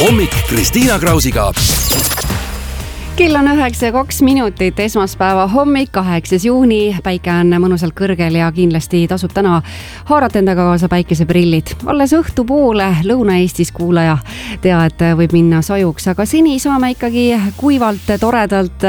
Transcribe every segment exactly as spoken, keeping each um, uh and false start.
hommik Kristiina Krausiga. Kell on üheksa ja kaks minutit, esmaspäeva hommik, kaheksas juuni, päike on mõnusalt kõrgel ja kindlasti tasub täna haarata endaga kaasa päikeseprillid. Alles õhtu poole Lõuna-Eestis kuulaja tea, et võib minna sajuks, aga seni saame ikkagi kuivalt, toredalt,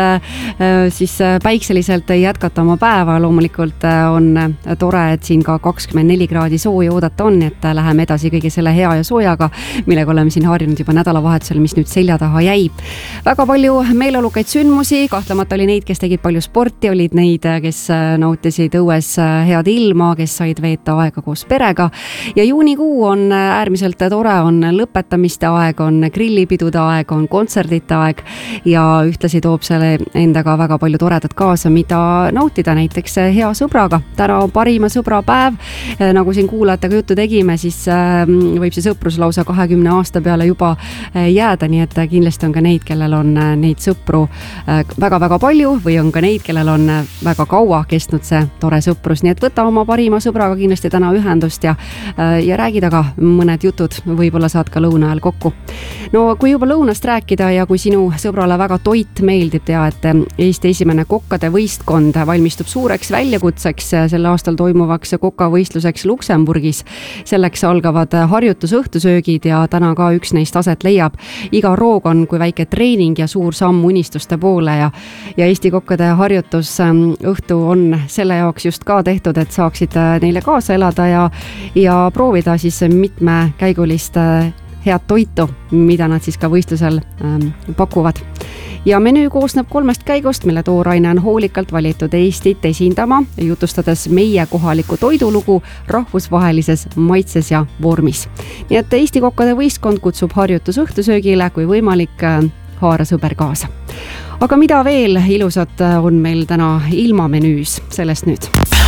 siis päikseliselt jätkata oma päeva. Loomulikult on tore, et siin ka kakskümmend neli kraadi sooja oodata on, et läheme edasi kõige selle hea ja soojaga, millega oleme siin harjunud juba nädalavahetusel, mis nüüd selja taha jäi. Väga palju meil olukaid sündmusi, kahtlemata oli neid, kes tegid palju sporti, olid neid, kes nautisid õues head ilma, kes said veeta aega koos perega. Ja juunikuu on äärmiselt tore, on lõpetamiste aeg, on grillipidude aeg, on kontserdite aeg ja ühtlasi toob selle endaga väga palju toredat kaasa, mida nautida näiteks hea sõbraga. Täna on parima sõbra päev, nagu siin kuulajatega juttu tegime, siis võib see sõprus lausa kahekümne aasta peale juba jääda, nii et kindlasti on ka neid, kellel on neid sõpru väga-väga palju või on ka neid, kellel on väga kaua kestnud see tore sõprus. Nii et võta oma parima sõbraga kindlasti täna ühendust ja, ja räägida ka mõned jutud, võib-olla saad ka lõuna ajal kokku. No kui juba lõunast rääkida ja kui sinu sõbrale väga toit meeldib, tea, et Eesti esimene kokkade võistkond valmistub suureks väljakutseks sel aastal toimuvaks kokavõistluseks Luksemburgis. Selleks algavad harjutusõhtusöögid ja täna ka üks neist aset leiab. Iga roog on kui väike treening ja suur samm unistuste poole ja, ja Eesti kokkade harjutus õhtu on selle jaoks just ka tehtud, et saaksid neile kaasa elada ja, ja proovida siis mitmekäigulist head toitu, mida nad siis ka võistlusel ähm, pakuvad. Ja menüü koosneb kolmest käigust, mille tooraine on hoolikalt valitud Eestit esindama, jutustades meie kohaliku toidulugu rahvusvahelises maitses ja vormis. Nii et Eesti kokkade võistkond kutsub harjutusõhtusöögile, kui võimalik haara sõber kaasa. Aga mida veel ilusat on meil täna ilmamenüüs, sellest nüüd.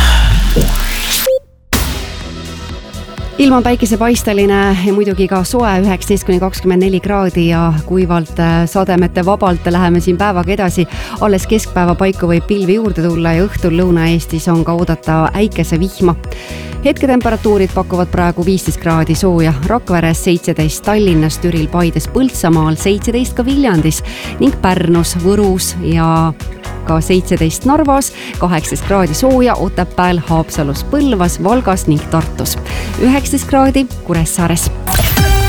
Ilma päikesepaisteline ja muidugi ka soe üheksateist kuni kakskümmend neli kraadi ja kuivalt sademete vabalt läheme siin päevaga edasi. Alles keskpäeva paiku võib pilvi juurde tulla ja õhtul Lõuna-Eestis on ka oodata äikese vihma. Hetketemperatuurid pakuvad praegu viisteist kraadi sooja, Rakveres seitseteist, Tallinnas, Türil, Paides, Põltsamaal seitseteist ka Viljandis ning Pärnus, Võrus ja ka seitseteist Narvas, kaheksateist kraadi sooja Otepääl, Haapsalus, Põlvas, Valgas ning Tartus, üheksateist kraadi Kuressaares.